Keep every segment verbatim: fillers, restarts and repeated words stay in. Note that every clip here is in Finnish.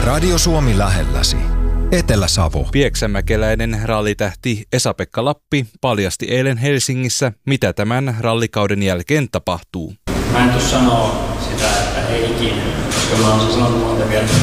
Radio Suomi lähelläsi. Etelä-Savo. Pieksämäkeläinen rallitähti Esa-Pekka Lappi paljasti eilen Helsingissä, mitä tämän rallikauden jälkeen tapahtuu. Mä en tuossa sanoa sitä, että ei ikinä, koska mä oon se sanonut monta kertaa.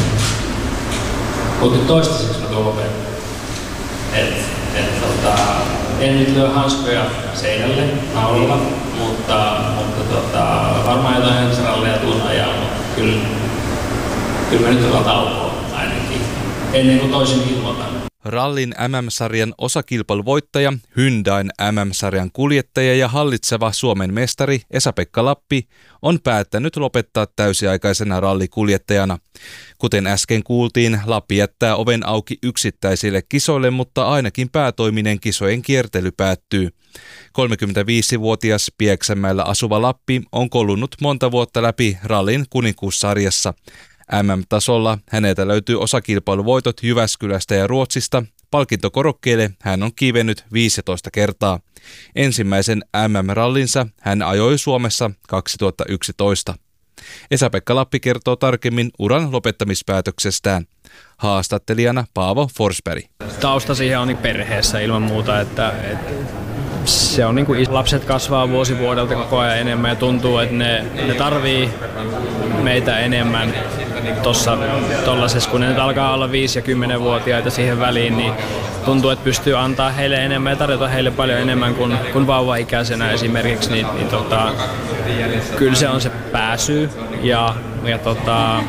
Mutta toistaiseksi mä tuon lopetan. Et, et, tota, en nyt lyö hanskoja seinälle naulilla, mutta, mutta tota, varmaan jotain hensaralleja tuun ajaa, mutta kyllä, kyllä me nyt ollaan taukoa ainakin, ennen kuin toisin ilmoitan. Rallin M M-sarjan osakilpailuvoittaja, Hyundain M M-sarjan kuljettaja ja hallitseva Suomen mestari Esa-Pekka Lappi on päättänyt lopettaa täysiaikaisena rallikuljettajana. Kuten äsken kuultiin, Lappi jättää oven auki yksittäisille kisoille, mutta ainakin päätoiminen kisojen kiertely päättyy. kolmekymmentäviisivuotias Pieksämäellä asuva Lappi on kolunut monta vuotta läpi rallin kuninkuussarjassa. M M-tasolla häneltä löytyy osakilpailuvoitot Jyväskylästä ja Ruotsista. Palkintokorokkeelle hän on kiivennyt viisitoista kertaa. Ensimmäisen M M-rallinsa hän ajoi Suomessa kaksituhattayksitoista. Esa-Pekka Lappi kertoo tarkemmin uran lopettamispäätöksestään. Haastattelijana Paavo Forsberg. Tausta siihen on niin perheessä ilman muuta, että, että se on niin kuin lapset kasvaa vuosi vuodelta koko ajan enemmän ja tuntuu, että ne, ne tarvii meitä enemmän tuossa tollasessa, kun ne nyt alkaa olla viisi- ja kymmenvuotiaita siihen väliin, niin tuntuu, että pystyy antaa heille enemmän ja tarjota heille paljon enemmän kuin, kuin vauva-ikäisenä esimerkiksi, niin, niin tota, kyllä se on se pääsy ja, ja tota,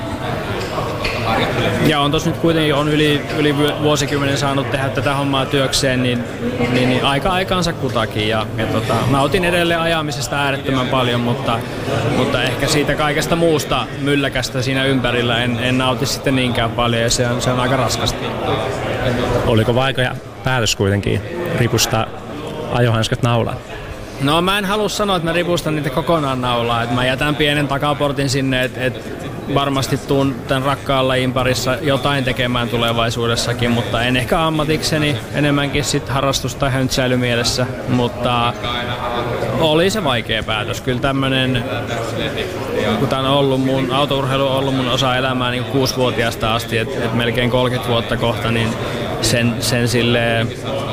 ja on tossa nyt kuitenkin on yli, yli vuosikymmenen saanut tehdä tätä hommaa työkseen, niin, niin, niin aika aikaansa kutakin. Ja, ja tota, nautin edelleen ajamisesta äärettömän paljon, mutta, mutta ehkä siitä kaikesta muusta mylläkästä siinä ympärillä en, en nauti sitten niinkään paljon ja se on, se on aika raskasta. Oliko vaikea päätös kuitenkin ripustaa ajohanskat naulaan? No mä en halua sanoa, että mä ripustan niitä kokonaan naulaan. Että mä jätän pienen takaportin sinne, että et varmasti tuun tämän rakkaan lajin parissa jotain tekemään tulevaisuudessakin, mutta en ehkä ammatikseni, enemmänkin sit harrastus- tai höntsäilymielessä, mutta oli se vaikea päätös. Kyllä tämmönen, kun tää on ollut mun, autourheilu on ollut mun osa elämää niin kuusivuotiaasta asti, että et melkein kolmekymmentä vuotta kohta, niin sen, sen silleen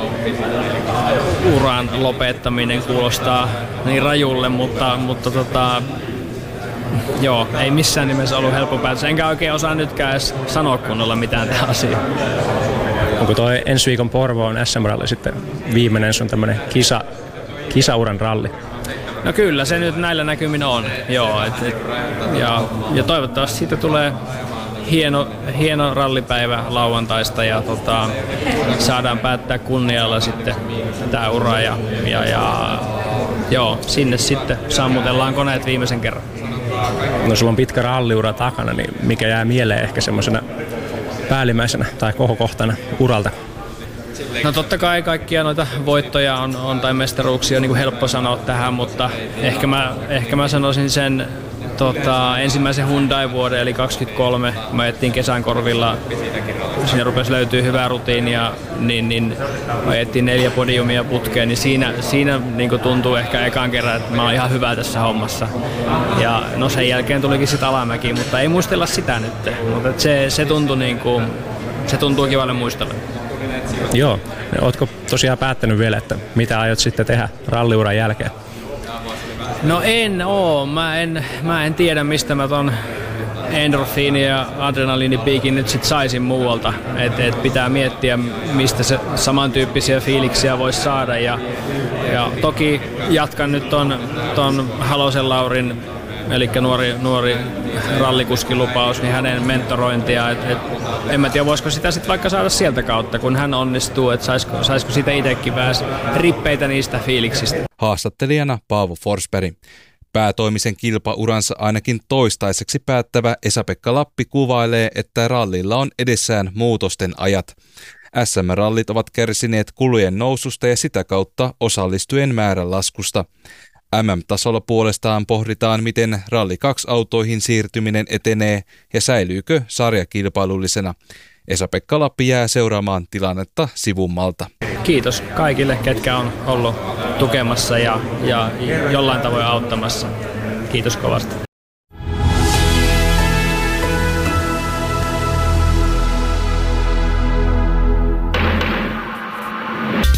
uran lopettaminen kuulostaa niin rajulle, mutta, mutta tota, joo, ei missään nimessä ollut helppo päätös. Enkä oikein osaa nytkään edes sanoa kunnolla mitään tähän asiaan. Onko toi ensi viikon Porvoon S M-ralli sitten viimeinen sun tämmönen kisa, kisauran ralli? No kyllä, se nyt näillä näkymin on. Joo, et, et, ja, ja toivottavasti siitä tulee hieno, hieno rallipäivä lauantaista ja tota, saadaan päättää kunnialla sitten tää ura ja, ja, ja joo, sinne sitten sammutellaan koneet viimeisen kerran. No sulla on pitkä ralliura takana, niin mikä jää mieleen ehkä semmoisena päällimmäisenä tai kohokohtana uralta? No totta kai kaikkia noita voittoja on, on tai mestaruuksia on niin kuin helppo sanoa tähän, mutta ehkä mä, ehkä mä sanoisin sen tota, ensimmäisen Hyundai-vuoden eli kaksikymmentäkolme, kun me ajettiin kesän korvilla, siinä rupesi löytyä hyvää rutiinia, niin, niin ajettiin neljä podiumia putkeen, niin siinä, siinä niin kuin tuntuu ehkä ekan kerran, että mä oon ihan hyvä tässä hommassa. Ja no sen jälkeen tulikin sit alamäki, mutta ei muistella sitä nyt, mutta se, se, tuntui niin kuin, se tuntuu kivalle muistella. Joo. Ootko tosiaan päättänyt vielä, että mitä aiot sitten tehdä ralliuran jälkeen? No en oo. Mä en, mä en tiedä, mistä mä ton endorfiini- ja adrenaliinipiikin nyt sit saisin muualta. Et, et pitää miettiä, mistä se samantyyppisiä fiiliksiä voisi saada. Ja, ja toki jatkan nyt ton, ton Halosen Laurin, eli nuori, nuori rallikuskilupaus, niin hänen mentorointia. Et, et, en mä tiedä, voisiko sitä sitten vaikka saada sieltä kautta, kun hän onnistuu, että saisiko, saisiko siitä itsekin päästä rippeitä niistä fiiliksistä. Haastattelijana Paavo Forsberg. Päätoimisen kilpauransa ainakin toistaiseksi päättävä Esa-Pekka Lappi kuvailee, että rallilla on edessään muutosten ajat. S M-rallit ovat kärsineet kulujen noususta ja sitä kautta osallistujien määrän laskusta. M M-tasolla puolestaan pohditaan, miten Ralli kaksi -autoihin siirtyminen etenee ja säilyykö sarja kilpailullisena. Esa-Pekka Lappi jää seuraamaan tilannetta sivummalta. Kiitos kaikille, ketkä on ollut tukemassa ja, ja jollain tavoin auttamassa. Kiitos kovasti.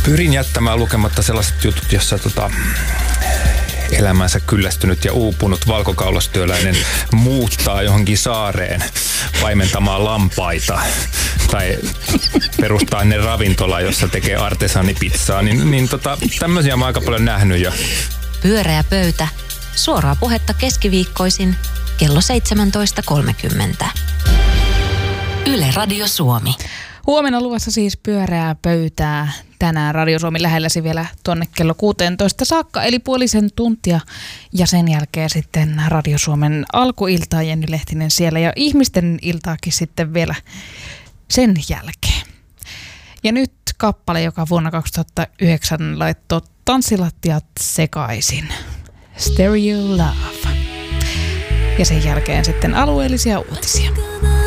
pyrin jättämään lukematta sellaiset jutut, jossa tota, elämänsä kyllästynyt ja uupunut valkokaulastyöläinen muuttaa johonkin saareen paimentamaan lampaita tai perustaa ne ravintola, jossa tekee artesanipizzaa, niin, niin tota, tämmöisiä mä oon aika paljon nähnyt jo. Pyöreä pöytä. Suoraa puhetta keskiviikkoisin kello seitsemäntoista kolmekymmentä. Yle Radio Suomi. Huomenna luvassa siis pyöreää pöytää. Tänään Radio Suomi lähelläsi vielä tuonne kello kuusitoista saakka, eli puolisen tuntia. Ja sen jälkeen sitten Radio Suomen alkuiltaa, Jenny Lehtinen siellä, ja ihmisten iltaakin sitten vielä sen jälkeen. Ja nyt kappale, joka vuonna kaksituhattayhdeksän laittoi tanssilattiat sekaisin. Stereo Love. Ja sen jälkeen sitten alueellisia uutisia.